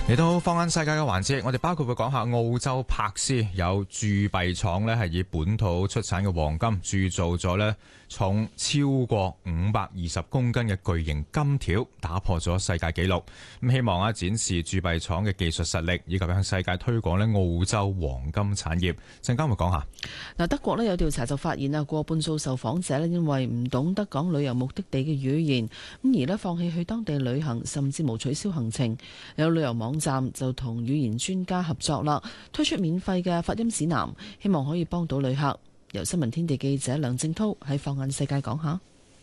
嚟到放眼世界嘅環節，我哋包括會講下澳洲柏斯有鑄幣廠呢係以本土出產嘅黃金鑄造咗呢重超過520公斤嘅巨型金條，打破咗世界紀錄。咁希望展示鑄幣廠嘅技術實力，以及向世界推廣呢澳洲黃金產業。陣間會講下。 德國有調查就發現過半數受訪者因為唔懂得講旅遊目的地嘅語言，咁而放棄去當地旅行，甚至無取消行程。有旅遊網站就同語言專家合作啦，推出免費嘅發音指南，希望可以幫到旅客。由新聞天地記者梁正濤喺放眼世界講下。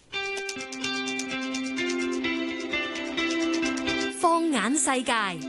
放眼世界。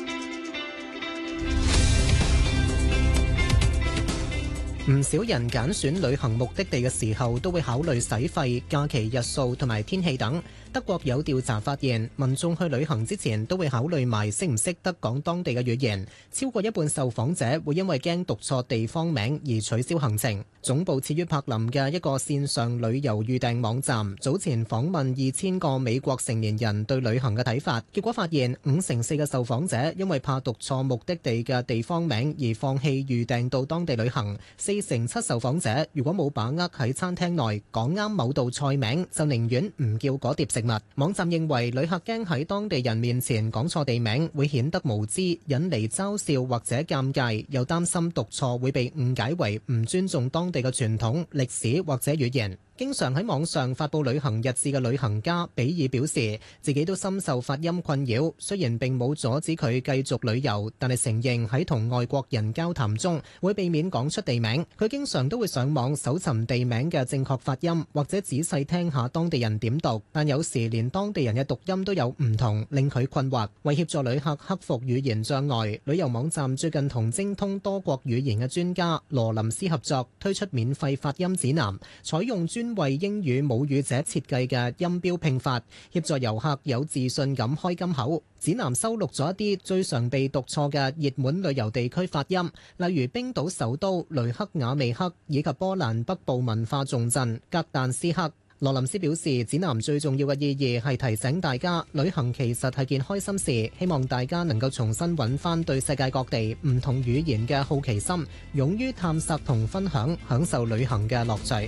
唔少人揀選旅行目的地嘅時候，都會考慮使費、假期日數同埋天氣等。德國有調查發現，民眾去旅行之前都會考慮埋識唔識得講當地嘅語言。超過一半受訪者會因為驚讀錯地方名而取消行程。總部設於柏林嘅一個線上旅遊預訂網站，早前訪問2000個美國成年人對旅行嘅睇法，結果發現54%嘅受訪者因為怕讀錯目的地嘅地方名而放棄預訂到當地旅行。47%受訪者如果冇把握喺餐廳內講啱某道菜名，就寧願唔叫嗰碟食物。網站認為旅客驚喺當地人面前講錯地名會顯得無知，引嚟嘲笑或者尷尬，又擔心讀錯會被誤解為唔尊重當地嘅傳統、歷史或者語言。經常喺網上發佈旅行日誌嘅旅行家比爾表示，自己都深受發音困擾，雖然並冇阻止佢繼續旅遊，但係承認喺同外國人交談中會避免講出地名。佢經常都會上網搜尋地名嘅正確發音，或者仔細聽下當地人點讀，但有時連當地人嘅讀音都有唔同，令佢困惑。為協助旅客克服語言障礙，旅遊網站最近同精通多國語言嘅專家羅林斯合作，推出免費發音指南，採用專為英語母語者設計嘅音標拼法，協助遊客有自信咁開金口。指南收錄咗一啲最常被讀錯嘅熱門旅遊地區發音，例如冰島首都雷克雅未克以及波蘭北部文化重鎮格但斯克。羅林斯表示，指南最重要嘅意義係提醒大家，旅行其實係件開心事，希望大家能夠重新揾返對世界各地唔同語言嘅好奇心，勇於探索同分享，享受旅行嘅樂趣。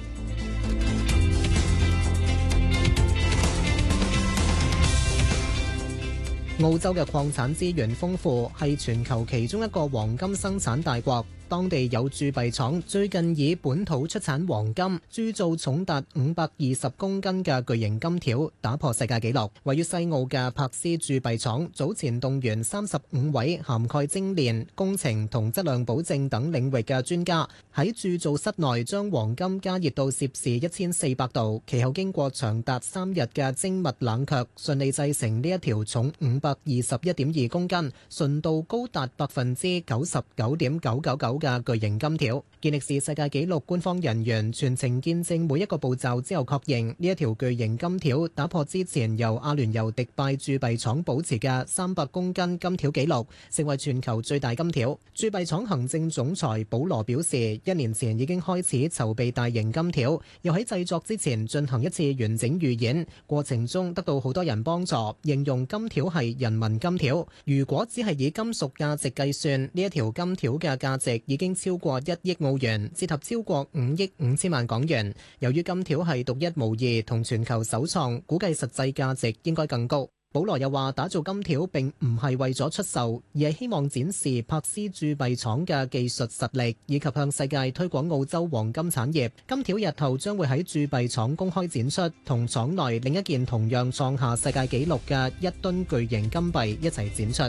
澳洲嘅礦產資源豐富，係全球其中一個黃金生產大國。當地有鑄幣廠最近以本土出產黃金鑄造重達520公斤嘅巨型金條，打破世界紀錄。位於西澳嘅柏斯鑄幣廠早前動員35位涵蓋精煉、工程同質量保證等領域嘅專家，喺鑄造室內將黃金加熱到攝氏1400度，其後經過長達3日嘅精密冷卻，順利製成呢一條重521.2公斤、純度高達99.999%嘅巨型金條。健力士世界紀錄官方人員全程見證每一個步驟之後，確認呢一條巨型金條打破之前由阿聯酋迪拜鑄幣廠保持嘅300公斤金條紀錄，成為全球最大金條。鑄幣廠行政總裁保羅表示，1年前已經開始籌備大型金條，又喺製作之前進行一次完整預演，過程中得到好多人幫助，形容金條係人民金條。如果只係以金屬價值計算，呢一條金條嘅價值已經超過1億澳元，折合超過5億5千萬港元。由於金條係獨一無二同全球首創，估計實際價值應該更高。保羅又話，打造金條並唔係為咗出售，而係希望展示柏斯鑄幣廠嘅技術實力，以及向世界推廣澳洲黃金產業。金條日後將會喺鑄幣廠公開展出，同廠內另一件同樣創下世界紀錄嘅1噸巨型金幣一齊展出。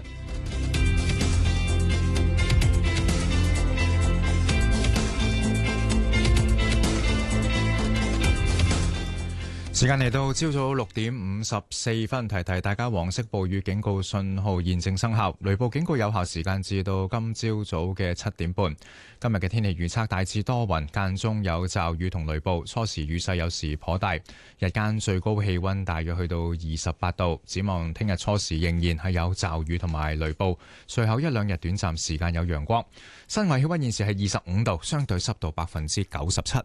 時間嚟到朝早6:54，提提大家黃色暴雨警告信號現正生效，雷暴警告有效時間至到今朝早嘅7點半。今日嘅天氣預測大致多雲，間中有驟雨同雷暴，初時雨勢有時頗大，日間最高氣溫大約去到28度。展望聽日初時仍然係有驟雨同埋雷暴，隨後1、2日短暫時間有陽光。室外氣溫現時係25度，相對濕度97%。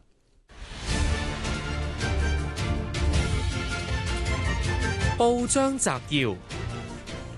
報章摘要：